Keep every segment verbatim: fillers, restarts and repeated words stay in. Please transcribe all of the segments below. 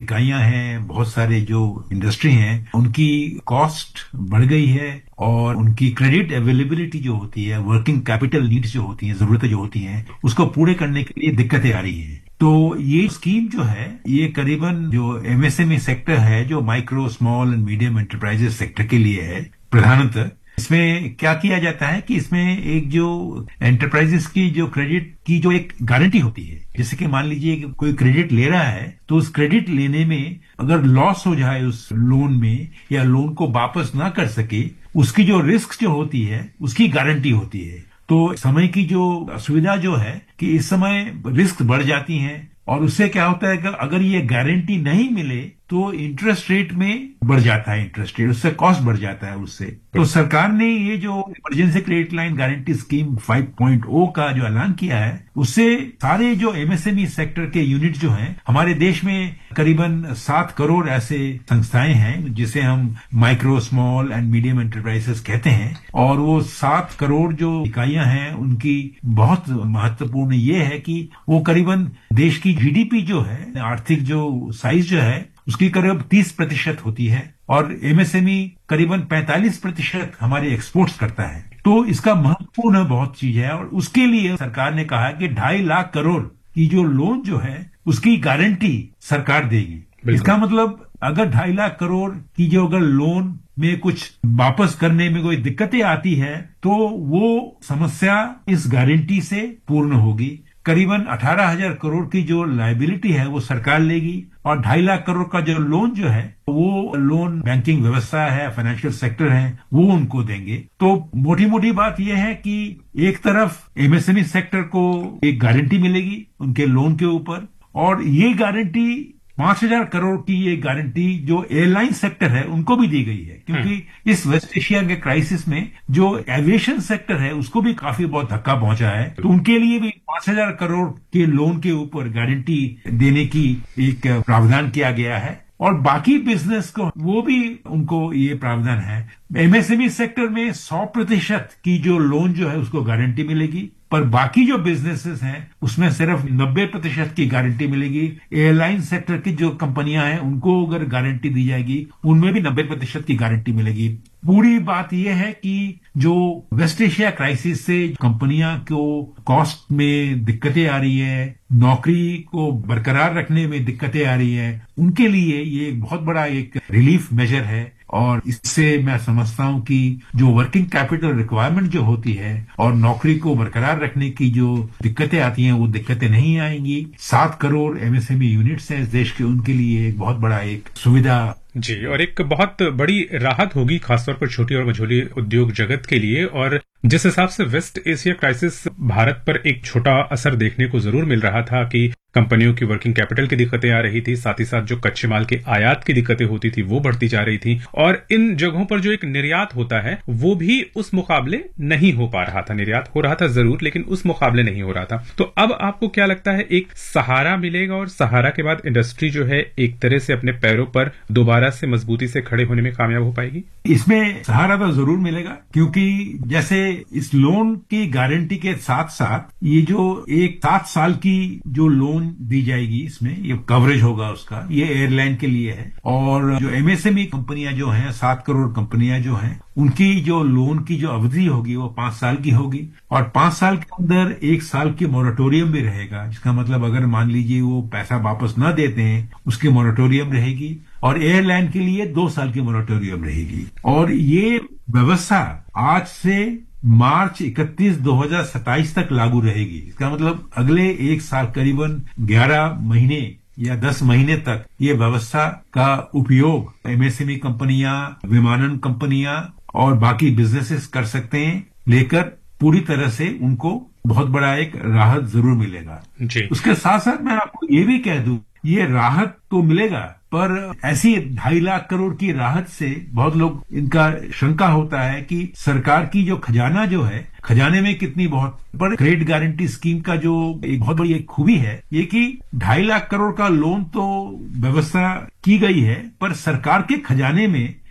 इकाइयां हैं, बहुत सारे जो इंडस्ट्री हैं, उनकी कॉस्ट बढ़ गई है और उनकी क्रेडिट अवेलेबिलिटी जो होती है, वर्किंग कैपिटल नीड्स जो होती हैं, जरूरतें जो होती हैं, उसको पूरे करने के लिए दिक्कतें आ रही हैं। तो ये स्कीम जो है, ये करीबन जो एमएसएमई सेक्टर है, जो micro small and medium enterprises sector के लिए है प्रधानतः। इसमें क्या किया जाता है कि इसमें एक जो एंटरप्राइजेस की जो क्रेडिट की जो एक गारंटी होती है, जैसे कि मान लीजिए कि कोई क्रेडिट ले रहा है, तो उस क्रेडिट लेने में अगर लॉस हो जाए उस लोन में या लोन को वापस ना कर सके, उसकी जो रिस्क जो होती है उसकी गारंटी होती है। तो समय की जो असुविधा जो है कि इस समय रिस्क बढ़ जाती हैं और उससे क्या होता है कि अगर ये गारंटी नहीं मिले तो इंटरेस्ट रेट में बढ़ जाता है, इंटरेस्ट रेट उससे कॉस्ट बढ़ जाता है उससे। तो सरकार ने ये जो emergency credit line guarantee scheme five point ओ का जो ऐलान किया है, उससे सारे जो एमएसएमई सेक्टर के यूनिट जो हैं हमारे देश में, करीबन सात करोड़ ऐसे संस्थाएं हैं जिसे हम micro small and medium enterprises कहते हैं, और वो सात करोड़ जो इकाइयां हैं उनकी बहुत महत्वपूर्ण ये है कि वो करीबन देश की जीडीपी जो है, आर्थिक जो साइज जो है, उसकी करीब तीस प्रतिशत होती है और एमएसएमई करीबन पैंतालीस प्रतिशत हमारे एक्सपोर्ट्स करता है। तो इसका महत्वपूर्ण बहुत चीज है और उसके लिए सरकार ने कहा कि ढाई लाख करोड़ की जो लोन जो है उसकी गारंटी सरकार देगी। इसका मतलब अगर ढाई लाख करोड़ की जो अगर लोन में कुछ वापस करने में कोई दिक्कतें आती है तो वो समस्या इस गारंटी से पूर्ण होगी। करीबन अठारह हजार करोड़ की जो लायबिलिटी है वो सरकार लेगी और ढाई लाख करोड़ का जो लोन जो है वो लोन बैंकिंग व्यवस्था है, फाइनेंशियल सेक्टर है, वो उनको देंगे। तो मोटी मोटी बात यह है कि एक तरफ एमएसएमई सेक्टर को एक गारंटी मिलेगी उनके लोन के ऊपर, और ये गारंटी पांच हजार करोड़ की ये गारंटी जो एयरलाइन सेक्टर है उनको भी दी गई है, क्योंकि इस वेस्ट एशिया के क्राइसिस में जो एविएशन सेक्टर है उसको भी काफी बहुत धक्का पहुंचा है। तो उनके लिए भी पांच हजार करोड़ के लोन के ऊपर गारंटी देने की एक प्रावधान किया गया है और बाकी बिजनेस को वो भी उनको ये प्रावधान है। एमएसएमई सेक्टर में सौ प्रतिशत की जो लोन जो है उसको गारंटी मिलेगी, पर बाकी जो बिजनेसेस हैं उसमें सिर्फ नब्बे प्रतिशत की गारंटी मिलेगी। एयरलाइन सेक्टर की जो कंपनियां हैं उनको अगर गारंटी दी जाएगी उनमें भी नब्बे प्रतिशत की गारंटी मिलेगी। पूरी बात यह है कि जो वेस्ट एशिया क्राइसिस से कंपनियां को कॉस्ट में दिक्कतें आ रही है, नौकरी को बरकरार रखने में दिक्कतें आ रही है, उनके लिए ये एक बहुत बड़ा एक रिलीफ मेजर है और इससे मैं समझता हूं कि जो वर्किंग कैपिटल रिक्वायरमेंट जो होती है और नौकरी को बरकरार रखने की जो दिक्कतें आती हैं वो दिक्कतें नहीं आएंगी। सात करोड़ एमएसएमई यूनिट्स हैं इस देश के, उनके लिए एक बहुत बड़ा एक सुविधा जी और एक बहुत बड़ी राहत होगी खासतौर पर छोटी और मझोली उद्योग जगत के लिए। और जिस हिसाब से वेस्ट एशिया क्राइसिस भारत पर एक छोटा असर देखने को जरूर मिल रहा था कि कंपनियों की वर्किंग कैपिटल की दिक्कतें आ रही थी, साथ ही साथ जो कच्चे माल के आयात की दिक्कतें होती थी वो बढ़ती जा रही थी और इन जगहों पर जो एक निर्यात होता है वो भी उस मुकाबले नहीं हो पा रहा था। निर्यात हो रहा था जरूर लेकिन उस मुकाबले नहीं हो रहा था। तो अब आपको क्या लगता है एक सहारा मिलेगा और सहारा के बाद इंडस्ट्री जो है एक तरह से अपने पैरों पर दोबारा से मजबूती से खड़े होने में कामयाब हो पाएगी? इसमें सहारा तो जरूर मिलेगा, क्योंकि जैसे इस लोन की गारंटी के साथ साथ ये जो एक सात साल की जो लोन दी जाएगी, इसमें ये कवरेज होगा उसका, ये एयरलाइन के लिए है। और जो एमएसएमई कंपनियां जो हैं, सात करोड़ कंपनियां जो हैं, उनकी जो लोन की जो अवधि होगी वो पांच साल की होगी और पांच साल के अंदर एक साल की मोरेटोरियम भी रहेगा। इसका मतलब अगर मान लीजिए वो पैसा वापस न देते हैं उसकी मोरेटोरियम रहेगी और एयरलाइन के लिए दो साल की मोरेटोरियम रहेगी। और ये व्यवस्था आज से मार्च इकतीस दो हजार सत्ताईस तक लागू रहेगी। इसका मतलब अगले एक साल करीबन ग्यारह महीने या दस महीने तक ये व्यवस्था का उपयोग एमएसएमई कंपनियां, विमानन कंपनियां और बाकी बिजनेसेस कर सकते हैं, लेकर पूरी तरह से उनको बहुत बड़ा एक राहत जरूर मिलेगा जी। उसके साथ साथ मैं आपको ये भी कह दूं, ये राहत तो मिलेगा पर ऐसी ढाई लाख करोड़ की राहत से बहुत लोग इनका शंका होता है कि सरकार की जो खजाना जो है, खजाने में कितनी बहुत पर क्रेडिट गारंटी स्कीम का जो एक बहुत बड़ी एक खूबी है ये कि ढाई लाख करोड़ का लोन तो व्यवस्था की गई है पर सरकार के खजाने में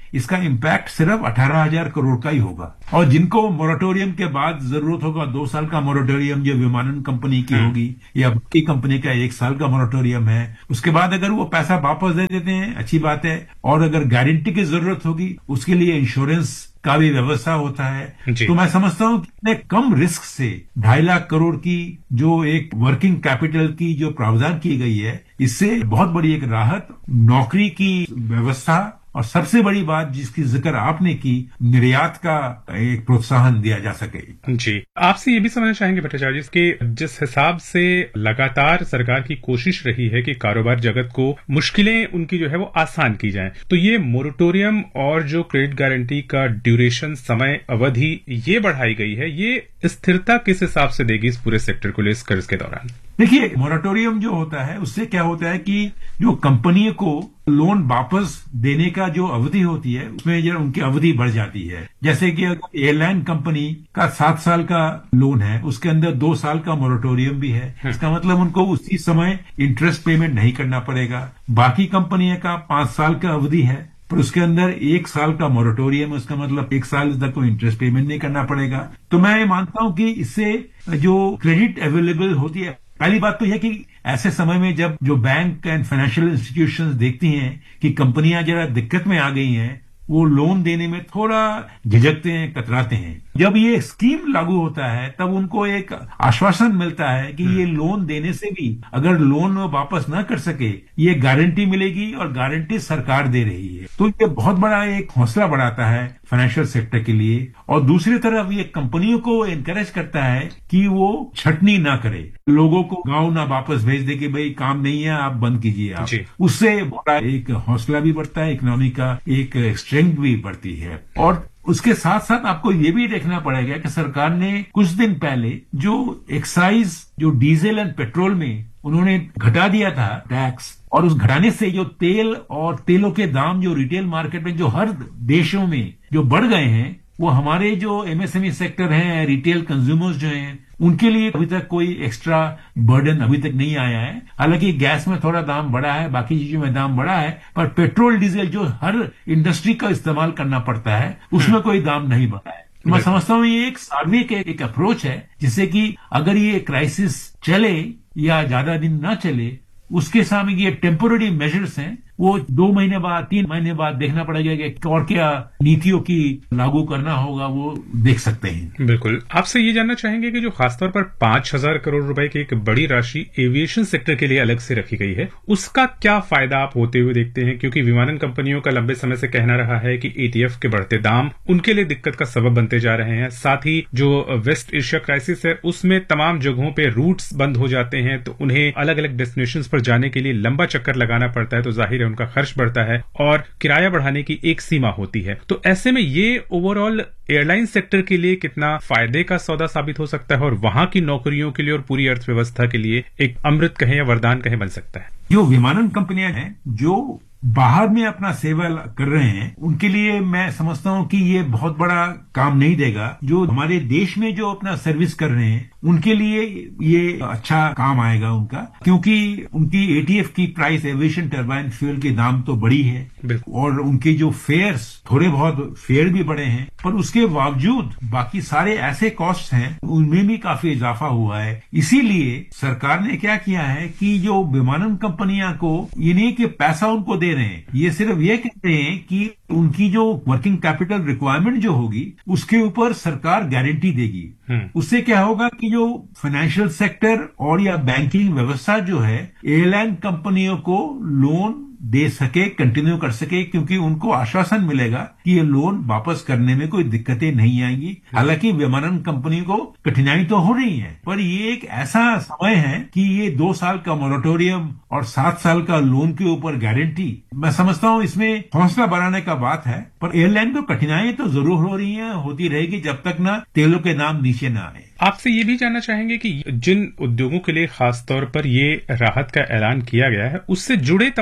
इसका इम्पैक्ट सिर्फ अठारह हजार करोड़ का ही होगा। और जिनको मोरेटोरियम के बाद जरूरत होगा दो साल का मोरेटोरियम, जो विमानन कंपनी की होगी या बाकी कंपनी का एक साल का मोरेटोरियम है, उसके बाद अगर वो पैसा वापस दे देते हैं अच्छी बात है। और अगर गारंटी की जरूरत होगी उसके लिए इंश्योरेंस का भी व्यवस्था होता है। तो मैं समझता हूँ कि इतने कम रिस्क से ढाई लाख करोड़ की जो एक वर्किंग कैपिटल की जो प्रावधान की गई है, इससे बहुत बड़ी एक राहत, नौकरी की व्यवस्था, और सबसे बड़ी बात जिसकी जिक्र आपने की, निर्यात का एक प्रोत्साहन दिया जा सके। जी, आपसे ये भी समझना चाहेंगे भट्टाचार्य जी कि जिस हिसाब से लगातार सरकार की कोशिश रही है कि कारोबार जगत को मुश्किलें उनकी जो है वो आसान की जाएं, तो ये मोरेटोरियम और जो क्रेडिट गारंटी का ड्यूरेशन, समय अवधि ये बढ़ाई गई है, ये स्थिरता किस हिसाब से देगी इस पूरे सेक्टर को इस कर्ज के दौरान? देखिए, मोरेटोरियम जो होता है उससे क्या होता है कि जो कंपनी को लोन वापस देने का जो अवधि होती है उसमें जो उनकी अवधि बढ़ जाती है। जैसे कि एयरलाइन कंपनी का सात साल का लोन है, उसके अंदर दो साल का मोरेटोरियम भी है। इसका मतलब उनको उसी समय इंटरेस्ट पेमेंट नहीं करना पड़ेगा। बाकी कंपनियों का पांच साल का अवधि है पर उसके अंदर एक साल का मोरेटोरियम, उसका मतलब एक साल तक कोई इंटरेस्ट पेमेंट नहीं करना पड़ेगा। तो मैं मानता हूं कि इससे जो क्रेडिट अवेलेबल होती है, पहली बात तो यह कि ऐसे समय में जब जो बैंक एंड फाइनेंशियल इंस्टीट्यूशंस देखती हैं कि कंपनियां जरा दिक्कत में आ गई हैं, वो लोन देने में थोड़ा झिझकते हैं, कतराते हैं। जब ये स्कीम लागू होता है तब उनको एक आश्वासन मिलता है कि ये लोन देने से भी अगर लोन वापस ना कर सके, ये गारंटी मिलेगी और गारंटी सरकार दे रही है। तो ये बहुत बड़ा एक हौसला बढ़ाता है फाइनेंशियल सेक्टर के लिए। और दूसरी तरफ ये कंपनियों को एनकरेज करता है कि वो छटनी ना करे, लोगों को गांव ना वापस भेज दे कि भाई काम नहीं है, आप बंद कीजिए आप। उससे बड़ा एक हौसला भी बढ़ता है, इकोनॉमी का एक स्ट्रेंथ भी बढ़ती है। और उसके साथ साथ आपको ये भी देखना पड़ेगा कि सरकार ने कुछ दिन पहले जो एक्साइज, जो डीजल एंड पेट्रोल में उन्होंने घटा दिया था टैक्स, और उस घटाने से जो तेल और तेलों के दाम जो रिटेल मार्केट में जो हर देशों में जो बढ़ गए हैं, वो हमारे जो एमएसएमई सेक्टर हैं, रिटेल कंज्यूमर्स जो हैं, उनके लिए अभी तक कोई एक्स्ट्रा बर्डन अभी तक नहीं आया है। हालांकि गैस में थोड़ा दाम बढ़ा है, बाकी चीजों में दाम बढ़ा है, पर पेट्रोल डीजल जो हर इंडस्ट्री का इस्तेमाल करना पड़ता है उसमें कोई दाम नहीं बढ़ा है। मैं समझता हूँ ये एक सार्वत्रिक एक अप्रोच है जिससे कि अगर ये क्राइसिस चले या ज्यादा दिन ना चले, उसके सामने ये टेम्पोररी मेजर्स हैं, वो दो महीने बाद, तीन महीने बाद देखना पड़ेगा कि और क्या नीतियों की लागू करना होगा, वो देख सकते हैं। बिल्कुल। आपसे ये जानना चाहेंगे कि जो खासतौर पर पांच हजार करोड़ रुपए की एक बड़ी राशि एविएशन सेक्टर के लिए अलग से रखी गई है, उसका क्या फायदा आप होते हुए देखते हैं? क्योंकि विमानन कंपनियों का लंबे समय से कहना रहा है कि एटीएफ के बढ़ते दाम उनके लिए दिक्कत का सबब बनते जा रहे हैं। साथ ही जो वेस्ट एशिया क्राइसिस है उसमें तमाम जगहों पे रूट्स बंद हो जाते हैं, तो उन्हें अलग अलग डेस्टिनेशंस पर जाने के लिए लंबा चक्कर लगाना पड़ता है, तो जाहिर है उनका खर्च बढ़ता है और किराया बढ़ाने की एक सीमा होती है। तो ऐसे में ये ओवरऑल एयरलाइन सेक्टर के लिए कितना फायदे का सौदा साबित हो सकता है और वहां की नौकरियों के लिए और पूरी अर्थव्यवस्था के लिए एक अमृत कहें या वरदान कहें बन सकता है? जो विमानन कंपनियां हैं जो बाहर में अपना सेवा कर रहे हैं, उनके लिए मैं समझता हूं कि ये बहुत बड़ा काम नहीं देगा। जो हमारे देश में जो अपना सर्विस कर रहे हैं उनके लिए ये अच्छा काम आएगा उनका, क्योंकि उनकी एटीएफ की प्राइस, एविएशन टरबाइन फ्यूल के दाम तो बड़ी है और उनके जो फेयर्स, थोड़े बहुत फेयर भी बढ़े हैं, पर उसके बावजूद बाकी सारे ऐसे कॉस्ट हैं उनमें भी काफी इजाफा हुआ है। इसीलिए सरकार ने क्या किया है कि जो विमानन कंपनियां को ये नहीं कि पैसा उनको दे रहे हैं, ये सिर्फ ये कहते हैं कि उनकी जो वर्किंग कैपिटल रिक्वायरमेंट जो होगी उसके ऊपर सरकार गारंटी देगी। उससे क्या होगा कि जो फाइनेंशियल सेक्टर और या बैंकिंग व्यवस्था जो है एयरलाइन कंपनियों को लोन दे सके, कंटिन्यू कर सके, क्योंकि उनको आश्वासन मिलेगा कि ये लोन वापस करने में कोई दिक्कतें नहीं आएंगी। हालांकि विमानन कंपनी को कठिनाई तो हो रही है, पर ये एक ऐसा समय है कि ये दो साल का मोरेटोरियम और सात साल का लोन के ऊपर गारंटी, मैं समझता हूँ इसमें हौसला बढ़ाने का बात है। पर एयरलाइन को कठिनाई तो जरूर हो रही है, होती रहेगी जब तक ना तेलों के दाम नीचे ना आए। आपसे ये भी जानना चाहेंगे कि जिन उद्योगों के लिए खास तौर पर ये राहत का ऐलान किया गया है, उससे जुड़े तमाम सेक्टर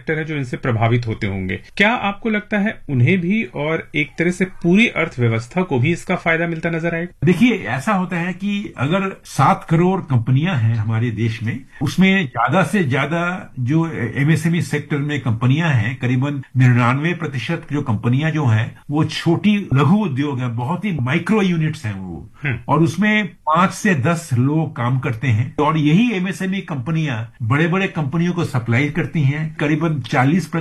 सेक्टर है जो इनसे प्रभावित होते होंगे। क्या आपको लगता है उन्हें भी और एक तरह से पूरी अर्थव्यवस्था को भी इसका फायदा मिलता नजर आएगा? देखिए, ऐसा होता है कि अगर सात करोड़ कंपनियां हैं हमारे देश में, उसमें ज्यादा से ज्यादा जो एमएसएमई सेक्टर में कंपनियां हैं, करीबन निन्यानवे प्रतिशत जो कंपनियां जो हैं वो छोटी लघु उद्योग है, बहुत ही माइक्रो यूनिट्स हैं वो, और उसमें पांच से दस लोग काम करते हैं। और यही एमएसएमई कंपनियां बड़े बड़े कंपनियों को सप्लाई करती हैं। करीबन चालीस